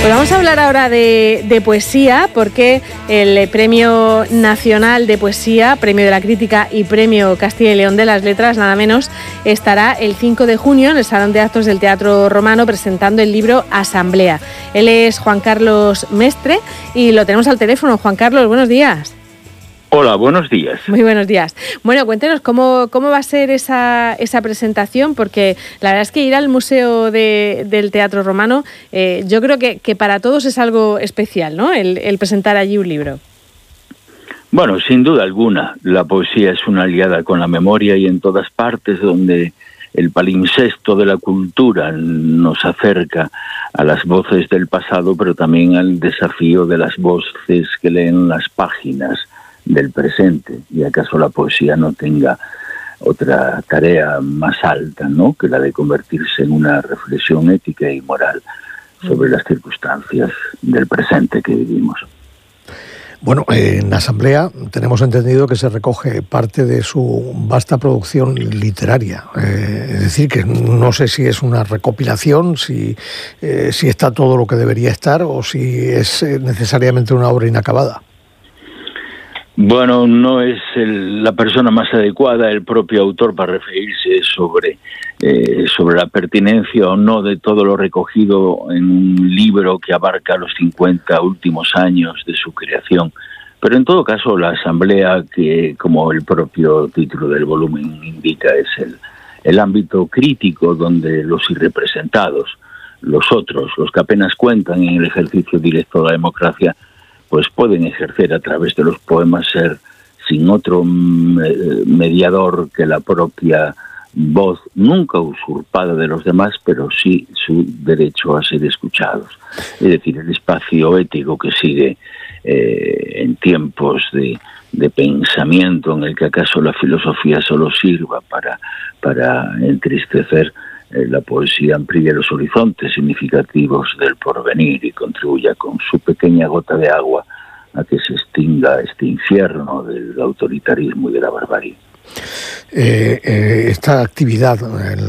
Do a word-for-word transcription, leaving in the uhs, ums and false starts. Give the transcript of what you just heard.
Pues vamos a hablar ahora de, de poesía, porque el Premio Nacional de Poesía, Premio de la Crítica y Premio Castilla y León de las Letras, nada menos, estará el cinco de junio en el Salón de Actos del Teatro Romano presentando el libro Asamblea. Él es Juan Carlos Mestre y lo tenemos al teléfono. Juan Carlos, buenos días. Hola, buenos días. Muy buenos días. Bueno, cuéntenos cómo, cómo va a ser esa, esa presentación, porque la verdad es que ir al Museo de, del Teatro Romano, eh, yo creo que, que para todos es algo especial, ¿no? El, el presentar allí un libro. Bueno, sin duda alguna, la poesía es una aliada con la memoria y en todas partes donde el palimpsesto de la cultura nos acerca a las voces del pasado, pero también al desafío de las voces que leen las páginas del presente, y acaso la poesía no tenga otra tarea más alta, ¿no?, que la de convertirse en una reflexión ética y moral sobre las circunstancias del presente que vivimos. Bueno, eh, en la Asamblea tenemos entendido que se recoge parte de su vasta producción literaria, eh, es decir, que no sé si es una recopilación, si, eh, si está todo lo que debería estar o si es eh, necesariamente una obra inacabada. Bueno, no es el, la persona más adecuada, el propio autor, para referirse sobre, eh, sobre la pertinencia o no de todo lo recogido en un libro que abarca los cincuenta últimos años de su creación. Pero en todo caso, la Asamblea, que como el propio título del volumen indica, es el, el ámbito crítico donde los irrepresentados, los otros, los que apenas cuentan en el ejercicio directo de la democracia, pues pueden ejercer a través de los poemas, ser sin otro mediador que la propia voz, nunca usurpada de los demás, pero sí su derecho a ser escuchados. Es decir, el espacio ético que sigue eh, en tiempos de, de pensamiento en el que acaso la filosofía solo sirva para, para entristecer. La poesía amplía los horizontes significativos del porvenir y contribuya con su pequeña gota de agua a que se extinga este infierno del autoritarismo y de la barbarie. Eh, eh, esta actividad,